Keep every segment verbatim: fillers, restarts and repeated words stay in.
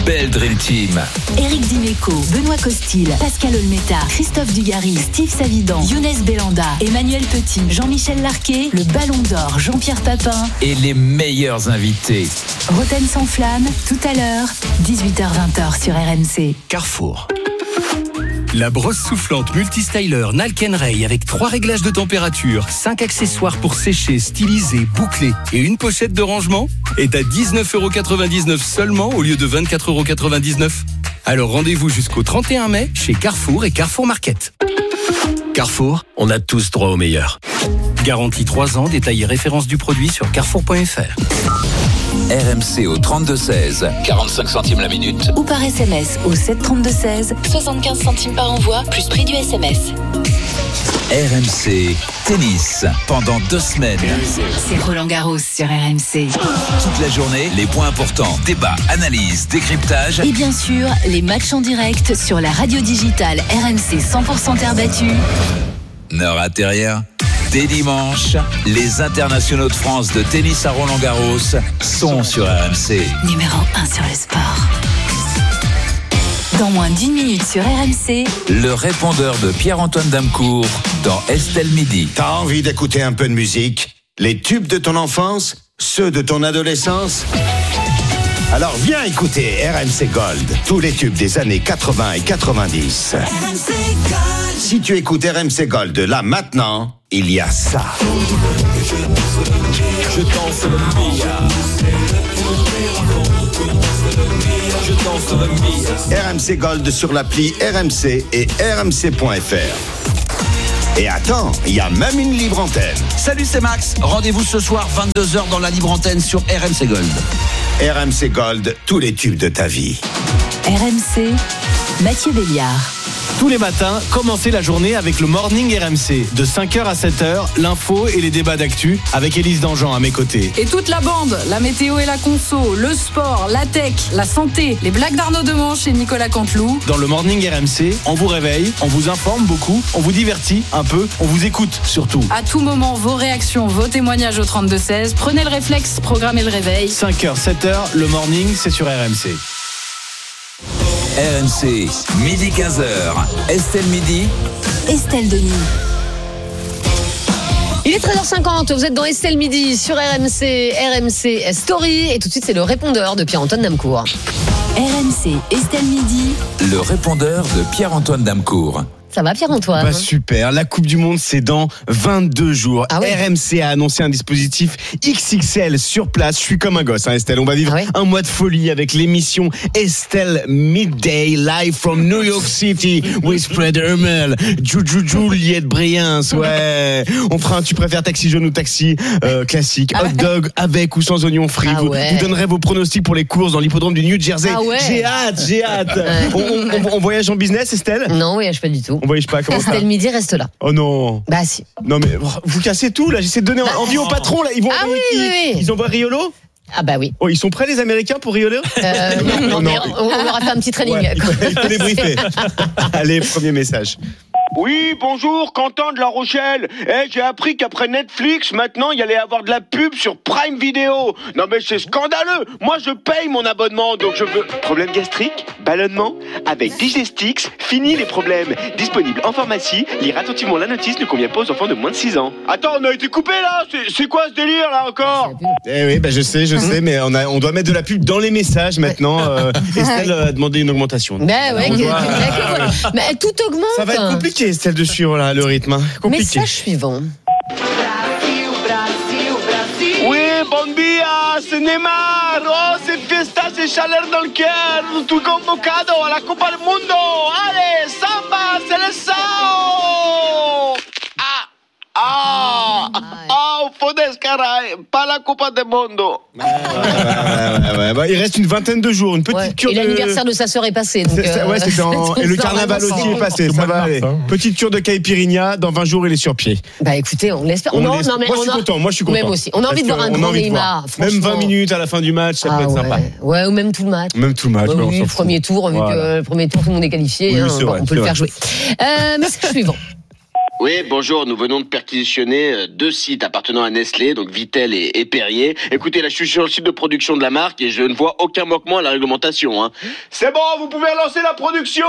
belle Dream Team. Éric Dimeco, Benoît Costil, Pascal Olmeta, Christophe Dugarry, Steve Savidan, Younes Belanda, Emmanuel Petit, Jean-Michel Larquet, le Ballon d'Or, Jean-Pierre Papin. Et les meilleurs invités. Roten sans flamme, tout à l'heure, dix-huit heures vingt sur R M C. Carrefour. La brosse soufflante multistyler Nalken-Ray avec trois réglages de température, cinq accessoires pour sécher, styliser, boucler et une pochette de rangement est à dix-neuf euros quatre-vingt-dix-neuf seulement au lieu de vingt-quatre euros quatre-vingt-dix-neuf. Alors rendez-vous jusqu'au trente et un mai chez Carrefour et Carrefour Market. Carrefour, on a tous droit au meilleur. Garantie trois ans, détail et référence du produit sur carrefour point f r. R M C au trente-deux seize, quarante-cinq centimes la minute. Ou par S M S au sept trente-deux seize, soixante-quinze centimes par envoi, plus prix du S M S. R M C Tennis, pendant deux semaines. C'est Roland Garros sur R M C. Toute la journée, les points importants, débats, analyses, décryptage. Et bien sûr, les matchs en direct sur la radio digitale R M C cent pour cent terre battue. Ne ratez rien. Dès dimanche, les internationaux de France de tennis à Roland-Garros sont sur R M C. Numéro un sur le sport. Dans moins d'une minute sur R M C, le répondeur de Pierre-Antoine Damcourt dans Estelle Midi. T'as envie d'écouter un peu de musique? Les tubes de ton enfance? Ceux de ton adolescence? Alors viens écouter R M C Gold. Tous les tubes des années quatre-vingts et quatre-vingt-dix. R M C Gold. Si tu écoutes R M C Gold là maintenant, il y a ça. Je danse le Mia. Je danse le Mia. R M C Gold sur l'appli R M C et R M C point F R. Et attends, il y a même une libre antenne. Salut, c'est Max. Rendez-vous ce soir vingt-deux heures dans la libre antenne sur R M C Gold. R M C Gold, tous les tubes de ta vie. R M C, Mathieu Béliard. Tous les matins, commencez la journée avec le Morning R M C. De cinq heures à sept heures, l'info et les débats d'actu avec Élise Dangean à mes côtés. Et toute la bande, la météo et la conso, le sport, la tech, la santé, les blagues d'Arnaud Demanche et Nicolas Canteloup. Dans le Morning R M C, on vous réveille, on vous informe beaucoup, on vous divertit un peu, on vous écoute surtout. À tout moment, vos réactions, vos témoignages au trente-deux seize. Prenez le réflexe, programmez le réveil. cinq heures, sept heures, le Morning, c'est sur R M C. R M C, midi quinze heures. Estelle Midi. Estelle Denis. Il est treize heures cinquante, vous êtes dans Estelle Midi sur R M C, R M C Story. Et tout de suite, c'est le répondeur de Pierre-Antoine Damcourt. R M C, Estelle Midi. Le répondeur de Pierre-Antoine Damcourt. Ça va Pierre-Antoine? Bah super, la Coupe du Monde c'est dans vingt-deux jours. Ah ouais. R M C a annoncé un dispositif X X L sur place. Je suis comme un gosse, hein, Estelle. On va vivre ah ouais. un mois de folie avec l'émission Estelle Midday live from New York City with Fred Hermel, Juju Juliette Briens. Ouais, on fera un tu préfères taxi jaune ou taxi euh, classique, ah hot ouais. dog avec ou sans oignons frits. Ah vous, ouais. vous donnerez vos pronostics pour les courses dans l'hippodrome du New Jersey. Ah ouais. J'ai hâte, j'ai hâte. Ouais. On, on, on voyage en business, Estelle? Non, on voyage pas du tout. On voyage pas, comment ça? Estelle Midi reste là. Oh non. Bah si. Non mais vous cassez tout là, j'essaie de donner bah, envie aux patrons là, ils vont ah oui, qui, oui, oui. Ils envoient Riolo? Ah bah oui. Oh, ils sont prêts les Américains pour Riolo? Euh, non, non, non, mais non. on, on leur a fait un petit training. Ouais, il, faut, il faut les briefer. Allez, premier message. Oui, bonjour, Quentin de La Rochelle. Eh, j'ai appris qu'après Netflix, maintenant, il y allait avoir de la pub sur Prime Video. Non mais c'est scandaleux. Moi, je paye mon abonnement, donc je veux... Problème gastrique? Ballonnement? Avec Digestix, fini les problèmes. Disponible en pharmacie, lire attentivement la notice ne convient pas aux enfants de moins de six ans. Attends, on a été coupé là. C'est, c'est quoi ce délire là encore? Eh oui, bah je sais, je sais, mais on, a, on doit mettre de la pub dans les messages maintenant. Euh, Estelle a demandé une augmentation. Bah ouais, On que, doit- que, que, mais tout augmente. Ça va être compliqué, Estelle, de suivre là, le rythme. Hein. Compliqué. Message suivant. Oui, bon dia, c'est Neymar. Oh, c'est fiesta, c'est chaleur dans le cœur. Tout convocado à la Copa del Mundo. Allez, samba, c'est le sao. Ah, ah, ah, fodes, caray, pas la Copa del Mundo. Ouais, ouais, ouais, ouais, ouais. Il reste une vingtaine de jours, une petite Ouais. cure Et de... l'anniversaire de sa sœur est passé. Donc C'est- c'est- euh, ouais, c'était en... Et le carnaval aussi est passé, ça va aller. Petite cure de caipirinha, dans vingt jours il est sur pied. Bah écoutez, on l'espère. On non, l'espère. non, mais moi je on suis a... content, moi je suis content. Même aussi. On a envie de Parce voir un qu'on a grand envie de voir. Neymar. Même franchement. vingt minutes à la fin du match, ça Ah peut être ouais. sympa. Ouais, ou même tout le match. Même tout le match, Bah ouais, on oui, s'en le fout. premier tour, vu Voilà. que le premier tour, tout le monde est qualifié, Oui, hein, c'est bon, vrai, on peut c'est le vrai. faire jouer. Euh, message suivant. Oui, bonjour, nous venons de perquisitionner deux sites appartenant à Nestlé, donc Vittel et, et Perrier. Écoutez, là, je suis sur le site de production de la marque et je ne vois aucun manquement à la réglementation. Hein. C'est bon, vous pouvez lancer la production.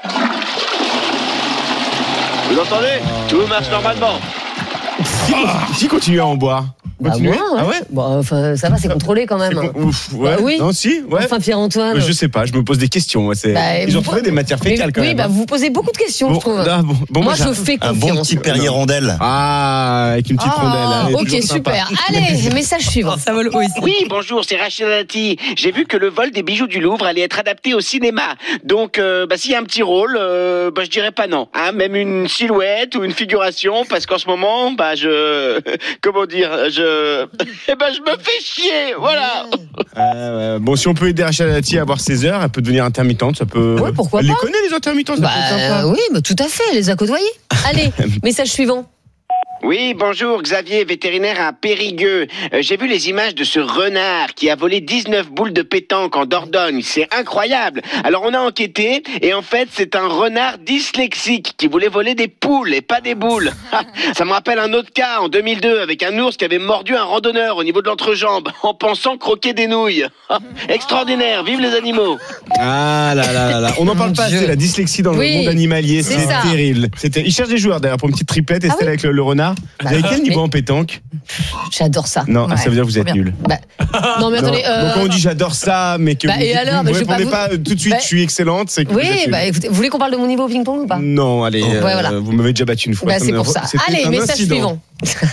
Vous entendez ? Tout marche normalement. Qui, qui continue à en boire ? Bah moi, ouais. Ah ouais bon, enfin, ça va, c'est contrôlé quand même. Con... Ouf, ouais. Bah oui. Non, si, ouais. Enfin, Pierre-Antoine. Je sais pas, je me pose des questions. Moi, c'est... Bah, Ils ont trouvé des matières fécales mais, quand oui, même. Oui, bah vous posez beaucoup de questions, bon, je trouve. Là, bon, bon, moi, moi, je fais confiance. Un bon petit Perrier rondelle. Ah, avec une petite oh, rondelle. Allez, ok, super. Allez, message suivant. Ça vole haut ici. Oui, bonjour, c'est Rachel Dati. J'ai vu que le vol des bijoux du Louvre allait être adapté au cinéma. Donc, euh, bah, s'il y a un petit rôle, euh, bah, je dirais pas non. Hein, même une silhouette ou une figuration, parce qu'en ce moment, bah, je... Comment dire, je... Eh ben, je me fais chier, voilà. Euh, ouais. Bon, si on peut aider Rachel Dati à avoir ses heures, elle peut devenir intermittente, ça peut... Ouais, pourquoi elle pas. les connaît, les intermittents, ça bah, peut être sympa. Oui, bah, tout à fait, elle les a côtoyés. Allez, message suivant. Oui, bonjour, Xavier, vétérinaire à Périgueux. Euh, j'ai vu les images de ce renard qui a volé dix-neuf boules de pétanque en Dordogne. C'est incroyable. Alors on a enquêté et en fait c'est un renard dyslexique qui voulait voler des poules et pas des boules. Ça me rappelle un autre cas en deux mille deux avec un ours qui avait mordu un randonneur au niveau de l'entrejambe en pensant croquer des nouilles. Extraordinaire, vive les animaux. Ah là là là là. On n'en parle pas assez, la dyslexie dans oui, le monde animalier, c'est, c'est terrible. C'était... Ils cherchent des joueurs d'ailleurs pour une petite triplette, Estelle, ah oui avec le, le renard. Bah, vous avez quel niveau mais... en pétanque ? J'adore ça. Non, ouais. ça veut dire que vous êtes nul. Bah, non mais attendez. Non. Euh... Donc quand on dit j'adore ça, mais que bah, vous, et alors, vous bah, répondez pas, pas vous... tout de suite, bah, je suis excellente, c'est que oui, vous êtes bah écoutez, vous voulez qu'on parle de mon niveau au ping-pong ou pas ? Non, allez, ouais, euh, voilà. vous m'avez déjà battu une fois. Bah, c'est pour ça. C'était allez, message incident. suivant.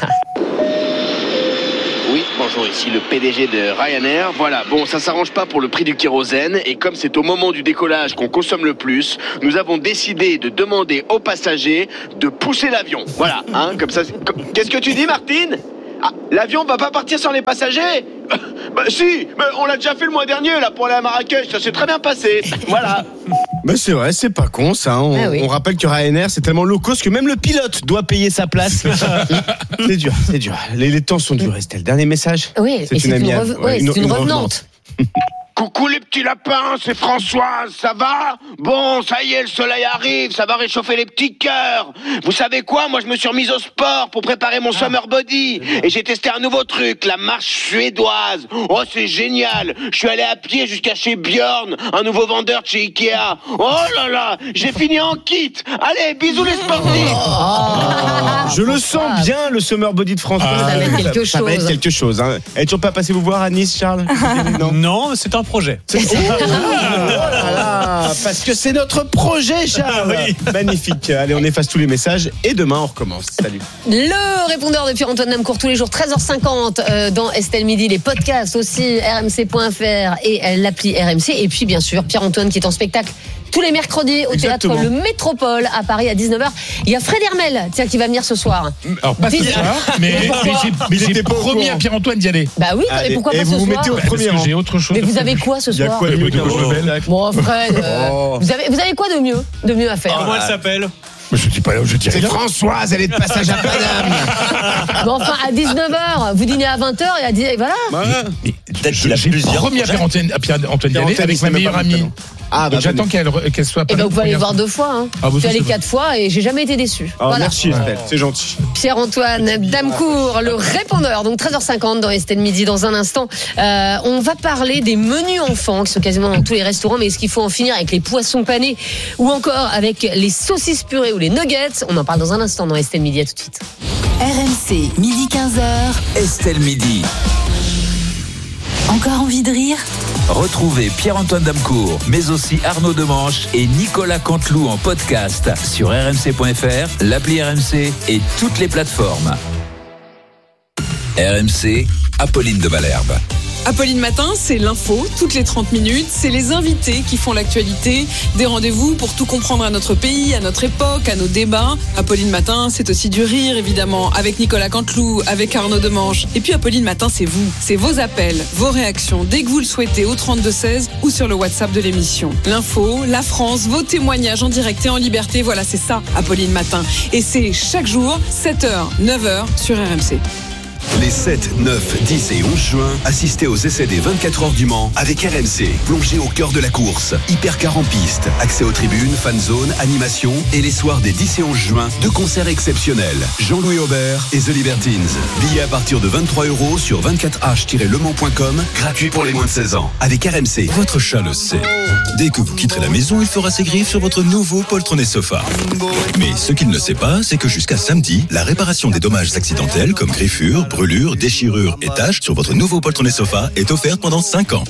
Oui, bonjour, ici le P D G de Ryanair. Voilà, bon, ça s'arrange pas pour le prix du kérosène et comme c'est au moment du décollage qu'on consomme le plus, nous avons décidé de demander aux passagers de pousser l'avion. Voilà, hein, comme ça. Qu'est-ce que tu dis, Martine ? Ah, l'avion va pas partir sans les passagers ? Bah si, mais on l'a déjà fait le mois dernier là pour aller à Marrakech, ça s'est très bien passé. Voilà. Mais c'est vrai, c'est pas con ça. On, ah oui. on rappelle que Ryanair c'est tellement low cost que même le pilote doit payer sa place. C'est dur, c'est dur. Les, les temps sont durs, Estelle. Dernier message. Oui, c'est, une, c'est, une, rev... ouais, une, c'est une, une revenante. Coucou les petits lapins, c'est Françoise, ça va ? Bon, ça y est, le soleil arrive, ça va réchauffer les petits cœurs. Vous savez quoi ? Moi, je me suis remise au sport pour préparer mon ah. summer body. Et j'ai testé un nouveau truc, la marche suédoise. Oh, c'est génial. Je suis allé à pied jusqu'à chez Björn, un nouveau vendeur de chez Ikea. Oh là là, j'ai fini en kit. Allez, bisous les sportifs. Oh. Je le sens bien, le summer body de Françoise. Ah, ça va être quelque ça, chose. Ça va être quelque chose. Hein. Elle n'est toujours pas passé vous voir à Nice, Charles ? Non, non, c'est un projet. C'est... Oh là là, parce que c'est notre projet, Charles. Oui. Magnifique. Allez, on efface tous les messages et demain on recommence. Salut. Le répondeur de Pierre-Antoine Namcourt tous les jours treize heures cinquante euh, dans Estelle Midi, les podcasts aussi r m c point f r et euh, l'appli R M C et puis bien sûr Pierre-Antoine qui est en spectacle tous les mercredis au Exactement. Théâtre Le Métropole à Paris à dix-neuf heures. Il y a Fred Hermel, tiens, qui va venir ce soir. Alors pas ce soir, mais, mais, mais j'ai, mais j'ai promis à Pierre-Antoine d'y aller. Bah oui, Allez, et pourquoi et pas vous ce vous soir mettez au bah, premier parce que j'ai autre chose. Mais vous avez quoi ce soir ? Il y a quoi de oh. Bon Fred, euh, oh. vous, avez, vous avez quoi de mieux, de mieux à faire ? Comment elle s'appelle ? Je dis pas, je dis c'est rien. Françoise, elle est de passage à Paname. Bon, enfin, à dix-neuf heures, vous dînez à vingt heures et à dix voilà. Bah, mais, peut-être qu'il a plusieurs. Promis à Pierre-Antoine d'y aller avec ma meilleure amie. Ah, bah, j'attends qu'elle, qu'elle soit. Et ben vous pouvez aller voir deux fois. Hein. Ah, je suis allé quatre fois et j'ai jamais été déçu. Ah, voilà. Merci Estelle, c'est gentil. Pierre-Antoine Damcourt, le répondeur. Donc treize heures cinquante dans Estelle Midi. Dans un instant, euh, on va parler des menus enfants qui sont quasiment dans tous les restaurants. Mais est-ce qu'il faut en finir avec les poissons panés ou encore avec les saucisses purées ou les nuggets ? On en parle dans un instant dans Estelle Midi. À tout de suite. R M C, midi quinze heures. Estelle Midi. Encore envie de rire ? Retrouvez Pierre-Antoine Damcourt, mais aussi Arnaud Demanche et Nicolas Canteloup en podcast sur r m c point f r, l'appli R M C et toutes les plateformes. R M C, Apolline de Malherbe. Apolline Matin, c'est l'info, toutes les trente minutes. C'est les invités qui font l'actualité. Des rendez-vous pour tout comprendre à notre pays, à notre époque, à nos débats. Apolline Matin, c'est aussi du rire, évidemment, avec Nicolas Canteloup, avec Arnaud Demanche. Et puis Apolline Matin, c'est vous. C'est vos appels, vos réactions, dès que vous le souhaitez, au trente-deux seize ou sur le WhatsApp de l'émission. L'info, la France, vos témoignages en direct et en liberté. Voilà, c'est ça, Apolline Matin. Et c'est chaque jour, sept heures, neuf heures, sur R M C. Les sept, neuf, dix et onze juin, assistez aux essais des vingt-quatre heures du Mans avec R M C. Plongez au cœur de la course. Hypercar en piste, accès aux tribunes, fan zone, animation et les soirs des dix et onze juin, deux concerts exceptionnels. Jean-Louis Aubert et The Libertines. Billets à partir de vingt-trois euros sur vingt-quatre h tiret le mans point com, gratuit pour les moins de seize ans. Avec R M C. Votre chat le sait. Dès que vous quitterez la maison, il fera ses griffes sur votre nouveau poltronnet sofa. Mais ce qu'il ne sait pas, c'est que jusqu'à samedi, la réparation des dommages accidentels comme griffures, brûlures, déchirures et taches sur votre nouveau poltronnet sofa est offerte pendant cinq ans.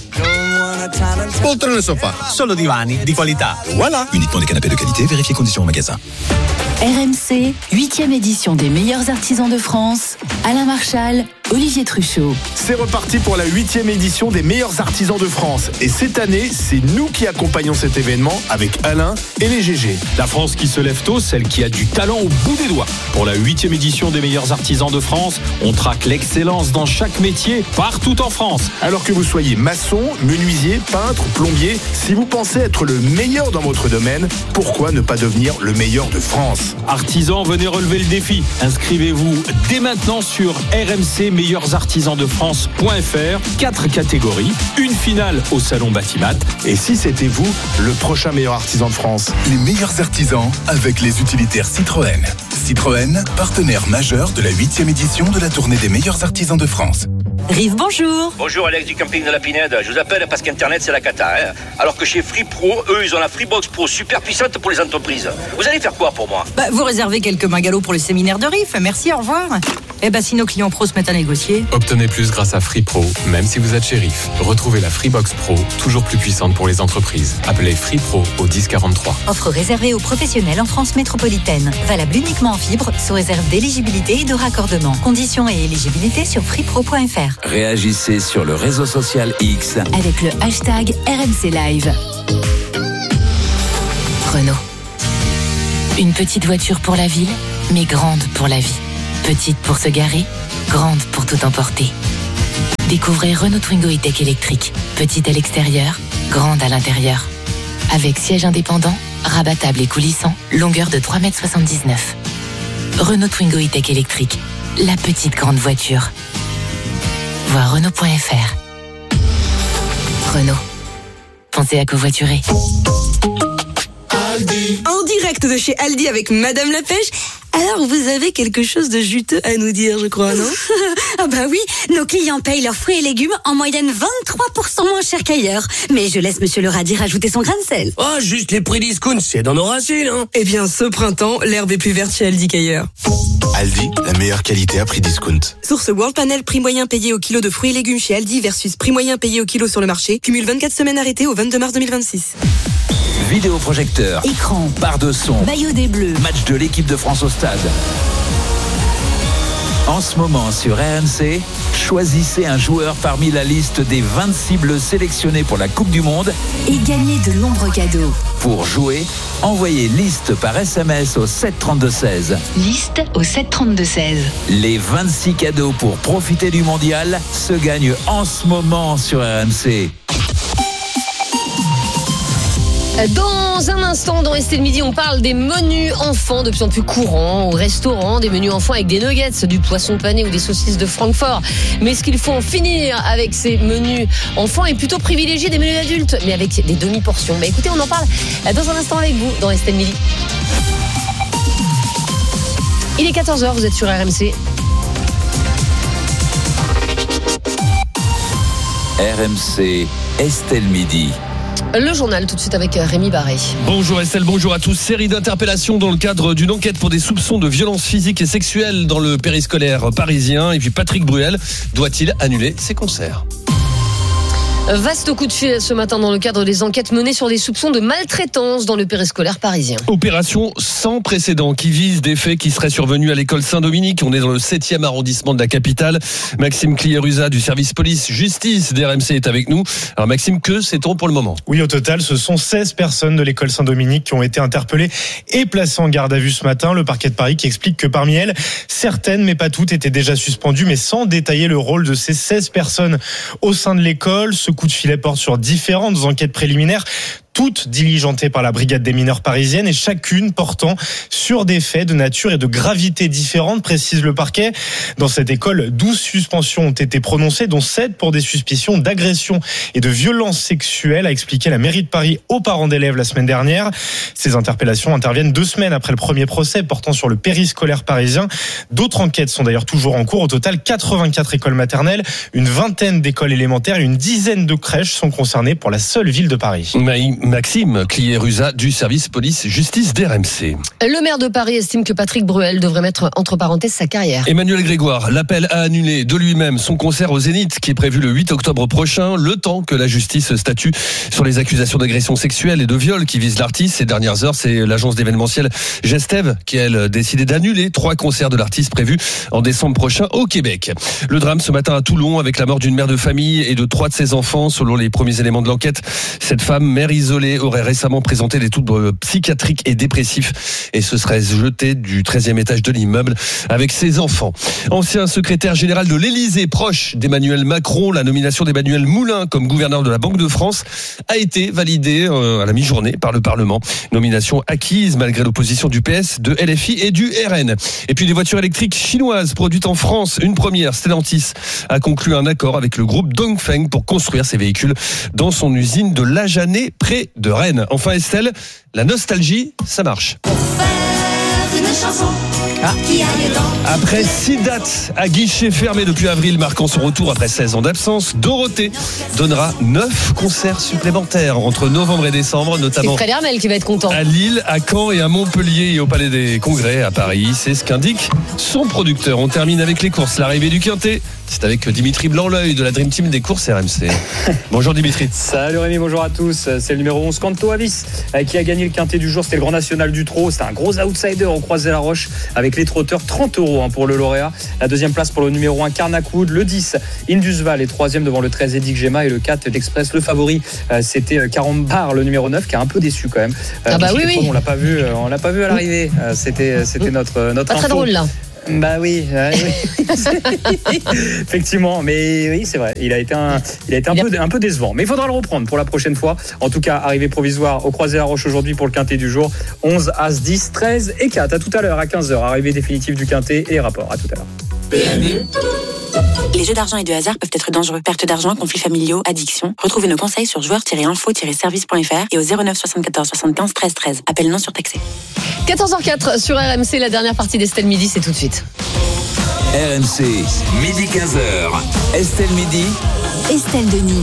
Poltrone sofa, solo divani di qualità. Voilà. Uniquement des canapés de qualité, vérifiez conditions au magasin. R M C, huitième édition des meilleurs artisans de France. Alain Marchal, Olivier Truchot. C'est reparti pour la huitième édition des meilleurs artisans de France. Et cette année, c'est nous qui accompagnons cet événement avec Alain et les G G. La France qui se lève tôt, celle qui a du talent au bout des doigts. Pour la huitième édition des meilleurs artisans de France, on traque l'excellence dans chaque métier, partout en France. Alors que vous soyez maçon, menuisier, peintre, plombier, si vous pensez être le meilleur dans votre domaine, pourquoi ne pas devenir le meilleur de France ? Artisans, venez relever le défi. Inscrivez-vous dès maintenant sur r m c meilleurs artisans de france point f r. Quatre catégories, une finale au salon Batimat. Et si c'était vous, le prochain meilleur artisan de France? Les meilleurs artisans avec les utilitaires Citroën. Citroën, partenaire majeur de la huitième édition de la tournée des meilleurs artisans de France. Rive, bonjour. Bonjour Alex du camping de la Pinède. Je vous appelle parce qu'Internet c'est la cata. Hein, alors que chez Free Pro, eux ils ont la Freebox Pro super puissante pour les entreprises. Vous allez faire quoi pour moi? Bah, vous réservez quelques bungalows pour le séminaire de Rive. Merci, au revoir. Eh ben, si nos clients pros se mettent à négocier. Obtenez plus grâce à Free Pro, même si vous êtes chez Rive. Retrouvez la Freebox Pro, toujours plus puissante pour les entreprises. Appelez Free Pro au dix quarante-trois. Offre réservée aux professionnels en France métropolitaine. Valable uniquement en fibre, sous réserve d'éligibilité et de raccordement. Conditions et éligibilité sur freepro point f r. Réagissez sur le réseau social X avec le hashtag R M C Live. Renault. Une petite voiture pour la ville, mais grande pour la vie. Petite pour se garer, grande pour tout emporter. Découvrez Renault Twingo E-Tech électrique. Petite à l'extérieur, grande à l'intérieur. Avec siège indépendant, rabattable et coulissant, longueur de trois mètres soixante-dix-neuf. Renault Twingo E-Tech électrique. La petite grande voiture. Voir Renault point f r. Renault. Pensez à covoiturer. Aldi. En direct de chez Aldi avec Madame la Pêche. Alors, vous avez quelque chose de juteux à nous dire, je crois, non? Ah bah oui, nos clients payent leurs fruits et légumes en moyenne vingt-trois pour cent moins cher qu'ailleurs. Mais je laisse Monsieur le radis rajouter son grain de sel. Oh, juste les prix discount, c'est dans nos racines, hein. Eh bien, ce printemps, l'herbe est plus verte chez Aldi qu'ailleurs. Aldi, la meilleure qualité à prix discount. Source World Panel, prix moyen payé au kilo de fruits et légumes chez Aldi versus prix moyen payé au kilo sur le marché. Cumule vingt-quatre semaines arrêtées au vingt-deux mars deux mille vingt-six. Vidéoprojecteur, écran, barre de son, maillot des Bleus, match de l'équipe de France au stade. En ce moment sur R M C, choisissez un joueur parmi la liste des vingt-six bleus sélectionnés pour la Coupe du Monde et gagnez de nombreux cadeaux. Pour jouer, envoyez liste par S M S au sept trente-deux seize. Liste au sept trente-deux seize. Les vingt-six cadeaux pour profiter du mondial se gagnent en ce moment sur R M C. Dans un instant, dans Estelle Midi, on parle des menus enfants de plus en plus courants au restaurant, des menus enfants avec des nuggets, du poisson pané ou des saucisses de Francfort. Mais est-ce qu'il faut en finir avec ces menus enfants et plutôt privilégier des menus adultes, mais avec des demi-portions? Bah écoutez, on en parle dans un instant avec vous dans Estelle Midi. Il est quatorze heures, vous êtes sur R M C. R M C, Estelle Midi. Le journal tout de suite avec Rémi Barré. Bonjour Estelle, bonjour à tous. Série d'interpellations dans le cadre d'une enquête pour des soupçons de violences physiques et sexuelles dans le périscolaire parisien. Et puis Patrick Bruel, doit-il annuler ses concerts ? Vaste coup de fil ce matin dans le cadre des enquêtes menées sur des soupçons de maltraitance dans le périscolaire parisien. Opération sans précédent qui vise des faits qui seraient survenus à l'école Saint-Dominique. On est dans le septième arrondissement de la capitale. Maxime Cliérusa du service police-justice d'R M C est avec nous. Alors Maxime, que sait-on pour le moment ? Oui, au total, ce sont seize personnes de l'école Saint-Dominique qui ont été interpellées et placées en garde à vue ce matin. Le parquet de Paris qui explique que parmi elles, certaines, mais pas toutes, étaient déjà suspendues, mais sans détailler le rôle de ces seize personnes au sein de l'école. Ce coup de filet porte sur différentes enquêtes préliminaires. toutes diligentées par la brigade des mineurs parisienne et chacune portant sur des faits de nature et de gravité différentes, précise le parquet. Dans cette école, douze suspensions ont été prononcées, dont sept pour des suspicions d'agression et de violence sexuelle, a expliqué la mairie de Paris aux parents d'élèves la semaine dernière. Ces interpellations interviennent deux semaines après le premier procès portant sur le périscolaire parisien. D'autres enquêtes sont d'ailleurs toujours en cours. Au total, quatre-vingt-quatre écoles maternelles, une vingtaine d'écoles élémentaires et une dizaine de crèches sont concernées pour la seule ville de Paris. Maxime Clier-Ruza du service police-justice d'R M C. Le maire de Paris estime que Patrick Bruel devrait mettre entre parenthèses sa carrière. Emmanuel Grégoire l'appelle à annuler de lui-même son concert au Zénith qui est prévu le huit octobre prochain, le temps que la justice statue sur les accusations d'agression sexuelle et de viol qui visent l'artiste. Ces dernières heures, c'est l'agence d'événementiel Gestev qui a elle, décidé d'annuler trois concerts de l'artiste prévus en décembre prochain au Québec. Le drame ce matin à Toulon avec la mort d'une mère de famille et de trois de ses enfants. Selon les premiers éléments de l'enquête, cette femme, mère isolée, aurait récemment présenté des troubles psychiatriques et dépressifs et se serait jetée du treizième étage de l'immeuble avec ses enfants. Ancien secrétaire général de l'Élysée, proche d'Emmanuel Macron, la nomination d'Emmanuel Moulin comme gouverneur de la Banque de France a été validée à la mi-journée par le Parlement. Nomination acquise malgré l'opposition du P S, de L F I et du R N. Et puis des voitures électriques chinoises produites en France. Une première, Stellantis a conclu un accord avec le groupe Dongfeng pour construire ces véhicules dans son usine de Lajané près de Rennes. Enfin Estelle, la nostalgie, ça marche. Ah. Après six dates à guichet fermé depuis avril, marquant son retour après seize ans d'absence, Dorothée donnera neuf concerts supplémentaires entre novembre et décembre, notamment c'est Fred Hermel qui va être content. À Lille, à Caen et à Montpellier et au Palais des Congrès à Paris. C'est ce qu'indique son producteur. On termine avec les courses. L'arrivée du Quintet, c'est avec Dimitri Blanc-L'œil de la Dream Team des courses R M C. Bonjour Dimitri. Salut Rémi, bonjour à tous. C'est le numéro onze, Canto Avis, qui a gagné le Quintet du jour. C'était le Grand National du Trot. C'était un gros outsider au Croisé-la-Roche avec les trotteurs, trente euros pour le lauréat. La deuxième place pour le numéro un, Carnacoud. Le dix, Indusval est troisième devant le treize, Edic Gemma. Et le quatre, l'Express. Le favori, c'était Carambar, le numéro neuf, qui est un peu déçu quand même. Ah bah oui, oui. On l'a pas vu, on l'a pas vu à l'arrivée. C'était, c'était notre, notre pas info. très drôle là. Bah oui, euh, oui. Effectivement, mais oui, c'est vrai. Il a été un, il a été un il peu, a... un peu décevant. Mais il faudra le reprendre pour la prochaine fois. En tout cas, arrivée provisoire au Croisé-la-Roche aujourd'hui pour le Quintet du jour. onze, As, dix, treize et quatre. À tout à l'heure, à quinze heures. Arrivée définitive du Quintet et les rapports. À tout à l'heure. Les jeux d'argent et de hasard peuvent être dangereux. Perte d'argent, conflits familiaux, addiction. Retrouvez nos conseils sur joueurs tiret info tiret service point f r et au zéro neuf soixante-quatorze soixante-quinze treize treize. Appel non surtaxé. quatorze heures quatre sur R M C, la dernière partie d'Estelle Midi, c'est tout de suite. R M C, midi quinze heures. Estelle Midi. Estelle Denis.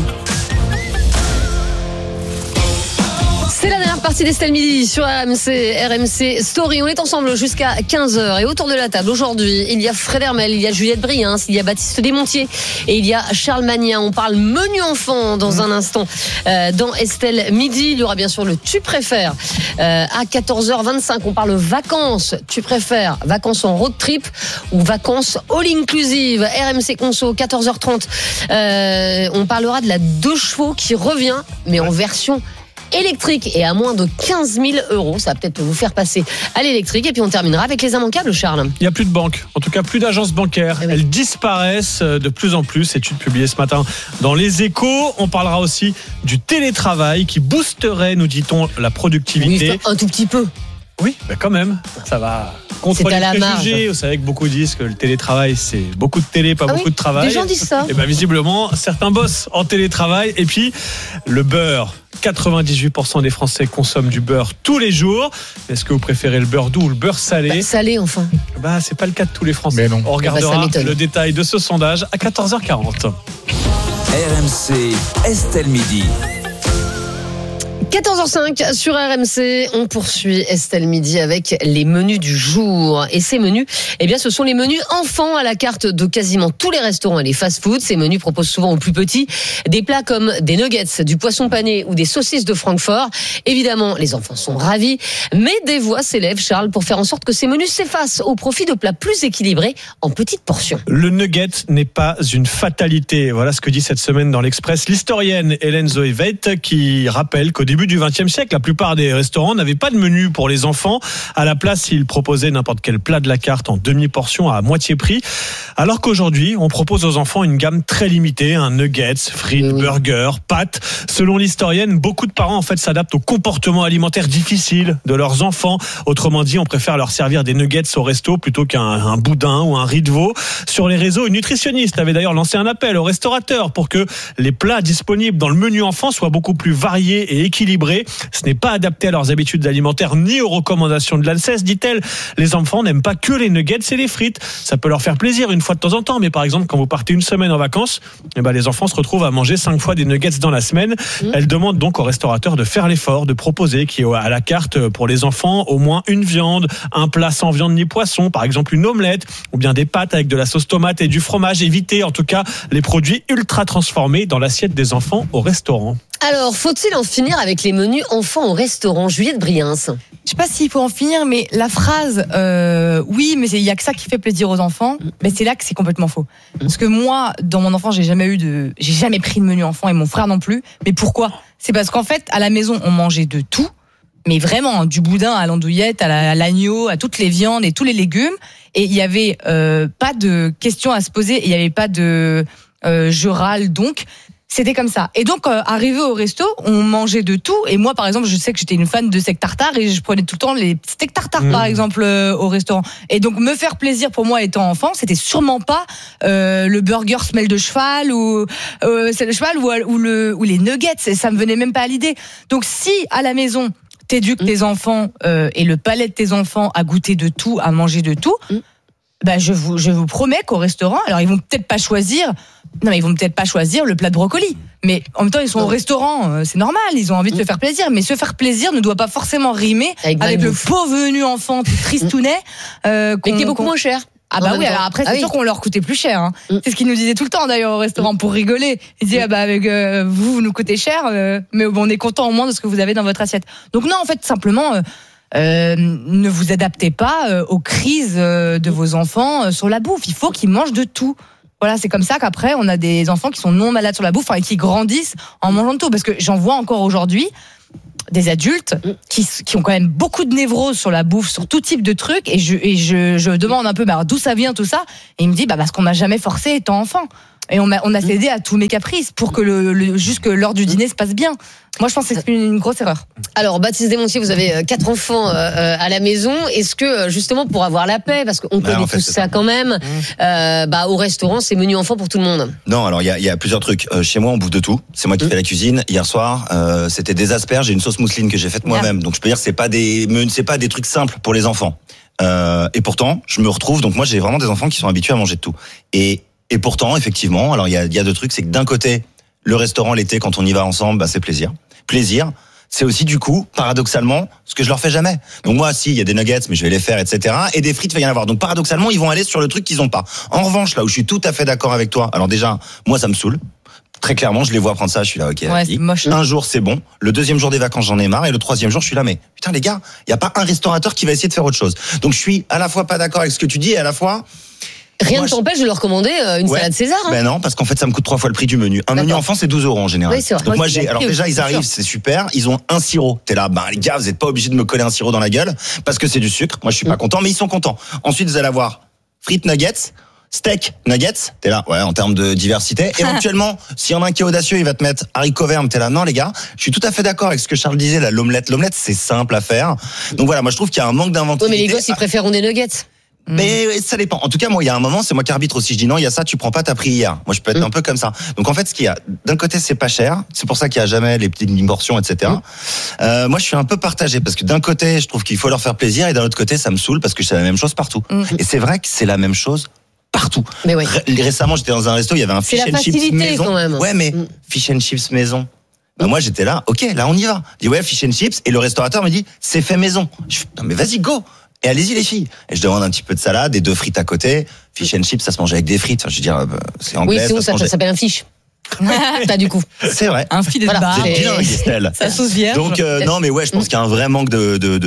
C'est la dernière partie d'Estelle Midi sur R M C, R M C Story. On est ensemble jusqu'à quinze heures et autour de la table aujourd'hui, il y a Fred Hermel, il y a Juliette Briens, il y a Baptiste Desmontiers et il y a Charles Magnin. On parle menu enfant dans un instant euh, dans Estelle Midi. Il y aura bien sûr le Tu préfères euh, à quatorze heures vingt-cinq. On parle vacances. Tu préfères vacances en road trip ou vacances all inclusive? R M C Conso, quatorze heures trente. Euh, on parlera de la deux chevaux qui revient, mais en version électrique et à moins de quinze mille euros. Ça va peut-être vous faire passer à l'électrique. Et puis on terminera avec les immanquables, Charles. Il n'y a plus de banques, en tout cas plus d'agences bancaires. Oui. Elles disparaissent de plus en plus. Étude publiée ce matin dans Les Échos. On parlera aussi du télétravail qui boosterait, nous dit-on, la productivité. Oui, un tout petit peu. Oui, mais quand même, ça va contre les préjugés. Vous savez que beaucoup disent que le télétravail, c'est beaucoup de télé, pas ah beaucoup oui, de travail. Des gens disent ça. Et bien visiblement, certains bossent en télétravail. Et puis, le beurre. quatre-vingt-dix-huit pour cent des Français consomment du beurre tous les jours. Est-ce que vous préférez le beurre doux ou le beurre salé? Bah, salé, enfin. Bah, c'est pas le cas de tous les Français. Mais non. On regardera bah, le détail de ce sondage à quatorze heures quarante. R M C, Estelle Midi. quatorze heures cinq sur R M C, on poursuit Estelle Midi avec les menus du jour. Et ces menus, eh bien, ce sont les menus enfants à la carte de quasiment tous les restaurants et les fast-foods. Ces menus proposent souvent aux plus petits des plats comme des nuggets, du poisson pané ou des saucisses de Francfort. Évidemment, les enfants sont ravis, mais des voix s'élèvent, Charles, pour faire en sorte que ces menus s'effacent au profit de plats plus équilibrés en petites portions. Le nugget n'est pas une fatalité. Voilà ce que dit cette semaine dans l'Express l'historienne Hélène Zoévette qui rappelle qu'au début début du vingtième siècle, la plupart des restaurants n'avaient pas de menu pour les enfants. À la place, ils proposaient n'importe quel plat de la carte en demi-portion à moitié prix. Alors qu'aujourd'hui, on propose aux enfants une gamme très limitée, un nuggets, frites, oui. burgers, pâtes. Selon l'historienne, beaucoup de parents en fait s'adaptent au comportement alimentaire difficile de leurs enfants. Autrement dit, on préfère leur servir des nuggets au resto plutôt qu'un un boudin ou un riz de veau. Sur les réseaux, une nutritionniste avait d'ailleurs lancé un appel aux restaurateurs pour que les plats disponibles dans le menu enfant soient beaucoup plus variés et équilibrés. Ce n'est pas adapté à leurs habitudes alimentaires ni aux recommandations de l'A N S E S, dit-elle. Les enfants n'aiment pas que les nuggets et les frites. Ça peut leur faire plaisir une fois de temps en temps, mais par exemple, quand vous partez une semaine en vacances, eh ben, les enfants se retrouvent à manger cinq fois des nuggets dans la semaine. Mmh. Elle demande donc aux restaurateurs de faire l'effort, de proposer qu'il y ait à la carte pour les enfants au moins une viande, un plat sans viande ni poisson, par exemple une omelette, ou bien des pâtes avec de la sauce tomate et du fromage. Éviter en tout cas les produits ultra transformés dans l'assiette des enfants au restaurant. Alors, faut-il en finir avec les menus enfants au restaurant? Juliette Briens. Je sais pas s'il faut en finir, mais la phrase euh, oui, mais il y a que ça qui fait plaisir aux enfants, mais c'est là que c'est complètement faux. Parce que moi, dans mon enfance, j'ai jamais eu de, j'ai jamais pris de menu enfant et mon frère non plus. Mais pourquoi? C'est parce qu'en fait, à la maison, on mangeait de tout, mais vraiment du boudin à l'andouillette, à, la, à l'agneau, à toutes les viandes et tous les légumes. Et il y avait euh, pas de questions à se poser, il y avait pas de euh, je râle donc. C'était comme ça. Et donc, euh, arrivé au resto, on mangeait de tout. Et moi, par exemple, je sais que j'étais une fan de steak tartare et je prenais tout le temps les steaks tartare, mmh. par exemple, euh, au restaurant. Et donc, me faire plaisir pour moi étant enfant, c'était sûrement pas euh, le burger smell de cheval ou euh, c'est le cheval ou, ou le ou les nuggets. Ça me venait même pas à l'idée. Donc, si à la maison t'éduques mmh. tes enfants euh, et le palais de tes enfants à goûter de tout, à manger de tout. Mmh. Ben je vous je vous promets qu'au restaurant, alors ils vont peut-être pas choisir, non mais ils vont peut-être pas choisir le plat de brocoli, mais en même temps ils sont non. au restaurant, c'est normal, ils ont envie de mmh. se faire plaisir, mais se faire plaisir ne doit pas forcément rimer avec, avec le pauvre menu enfant tristounet, euh, mais qui est beaucoup moins cher. Ah bah oui, alors après c'est ah sûr oui. qu'on leur coûtait plus cher. Hein. Mm. C'est ce qu'ils nous disaient tout le temps d'ailleurs au restaurant pour rigoler. Ils disaient mm. ah bah avec euh, vous vous nous coûtez cher, euh, mais bon, on est content au moins de ce que vous avez dans votre assiette. Donc non, en fait simplement. Euh, Euh, ne vous adaptez pas euh, aux crises euh, de vos enfants euh, sur la bouffe. Il faut qu'ils mangent de tout. Voilà, c'est comme ça qu'après on a des enfants qui sont non malades sur la bouffe, enfin, et qui grandissent en mangeant de tout. Parce que j'en vois encore aujourd'hui des adultes qui, qui ont quand même beaucoup de névroses sur la bouffe, sur tout type de trucs. Et je, et je, je demande un peu, bah, d'où ça vient tout ça. Et il me dit, bah, parce qu'on m'a jamais forcé étant enfant. Et on a, on a cédé à tous mes caprices pour que le, le, juste que l'heure du dîner se passe bien. Moi, je pense que c'est une, une grosse erreur. Alors, Baptiste Desmontiers, vous avez quatre enfants euh, à la maison. Est-ce que, justement, pour avoir la paix, parce qu'on connaît bah, tout ça quand même, euh, bah, au restaurant, c'est menu enfant pour tout le monde? Non, alors il y a, y a plusieurs trucs. Euh, chez moi, on bouffe de tout. C'est moi qui mmh. fais la cuisine. Hier soir, euh, c'était des asperges et une sauce mousseline que j'ai faite moi-même. Donc, je peux dire, c'est pas des, c'est pas des trucs simples pour les enfants. Euh, et pourtant, je me retrouve. Donc, moi, j'ai vraiment des enfants qui sont habitués à manger de tout. Et Et pourtant, effectivement, alors il y a, y a deux trucs, c'est que d'un côté, le restaurant l'été, quand on y va ensemble, bah, c'est plaisir. Plaisir, c'est aussi du coup, paradoxalement, ce que je leur fais jamais. Donc moi, si, il y a des nuggets, mais je vais les faire, et cetera. Et des frites, il va y en avoir. Donc paradoxalement, ils vont aller sur le truc qu'ils ont pas. En revanche, là où je suis tout à fait d'accord avec toi, alors déjà, moi, ça me saoule. Très clairement, je les vois prendre ça, je suis là, ok. Ouais, c'est moche. Un jour, c'est bon. Le deuxième jour des vacances, j'en ai marre. Et le troisième jour, je suis là, mais putain, les gars, il y a pas un restaurateur qui va essayer de faire autre chose. Donc je suis à la fois pas d'accord avec ce que tu dis et à la fois... Rien ne t'empêche de leur commander une ouais, salade César. Hein. Ben non, parce qu'en fait, ça me coûte trois fois le prix du menu. Un D'accord. menu enfant, c'est douze euros en général. Oui, c'est vrai. Donc moi, j'ai, alors déjà, ils arrivent, c'est super. Ils ont un sirop. T'es là, bah, les gars, vous êtes pas obligés de me coller un sirop dans la gueule parce que c'est du sucre. Moi, je suis mmh. pas content, mais ils sont contents. Ensuite, vous allez avoir frites nuggets, steak nuggets. T'es là, ouais, en termes de diversité. Éventuellement, s'il y en a un qui est audacieux, il va te mettre haricots verts. T'es là, non, les gars, je suis tout à fait d'accord avec ce que Charles disait, là, l'omelette. L'omelette, c'est simple à faire. Donc voilà, moi, je trouve qu'il y a un manque d'inventivité. Oui, mais les gosses, ils préfèrent des nuggets. Mais ça dépend. En tout cas, moi, il y a un moment, c'est moi qui arbitre aussi. Je dis non, il y a ça, tu prends pas, t'as pris hier. Moi, je peux être mmh. un peu comme ça. Donc, en fait, ce qu'il y a, d'un côté, c'est pas cher. C'est pour ça qu'il y a jamais les petites portions, et cetera. Mmh. Euh, moi, je suis un peu partagé parce que d'un côté, je trouve qu'il faut leur faire plaisir et d'un autre côté, ça me saoule parce que c'est la même chose partout. Mmh. Et c'est vrai que c'est la même chose partout. Mais ouais. Ré- récemment, j'étais dans un resto, il y avait un fish and chips maison. Quand même. Ouais, mais mmh. fish and chips maison. Ben moi, j'étais là, ok, là, on y va. Je dis ouais, fish and chips. Et le restaurateur me dit, c'est fait maison. Je fais, non, mais vas-y, go. Et allez-y les filles. Et je demande un petit peu de salade et deux frites à côté. Fish and chips, ça se mange avec des frites. Enfin, je veux dire, c'est anglais. Oui, sinon ça, ça, mangeait... ça s'appelle un fish. T'as du coup. C'est vrai. Un filet de voilà. bar. C'est bien, Estelle. Ça sauce vierge. Donc euh, non, mais ouais, je pense qu'il y a un vrai manque de de, de